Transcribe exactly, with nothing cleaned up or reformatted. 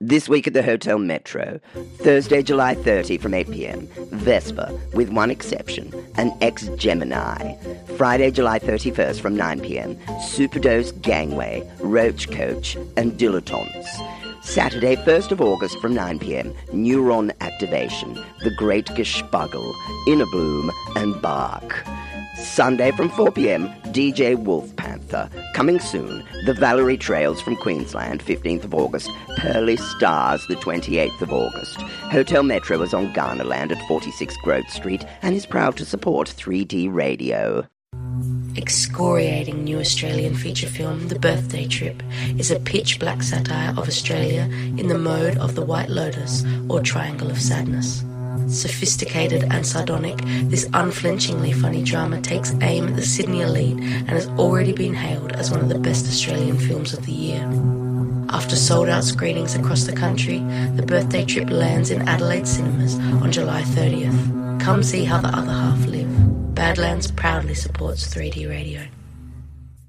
This week at the Hotel Metro, Thursday, July thirtieth from eight p.m, Vespa, with one exception, an ex-Gemini. Friday, July thirty-first from nine p.m, Superdose Gangway, Roach Coach, and Dilettantes. Saturday, first of August from nine p.m, Neuron Activation, The Great Gespuggle, Inner Bloom, and Bark. Sunday from four p.m, D J Wolf Panther. Coming soon, The Valerie Trails from Queensland, fifteenth of August. Pearly Stars, the twenty-eighth of August. Hotel Metro is on Garnerland at forty-six Grove Street and is proud to support three D Radio. Excoriating new Australian feature film The Birthday Trip is a pitch-black satire of Australia in the mode of The White Lotus or Triangle of Sadness. Sophisticated and sardonic, this unflinchingly funny drama takes aim at the Sydney elite and has already been hailed as one of the best Australian films of the year. After sold-out screenings across the country, The Birthday Trip lands in Adelaide cinemas on July thirtieth. Come see how the other half live. Badlands proudly supports three D Radio.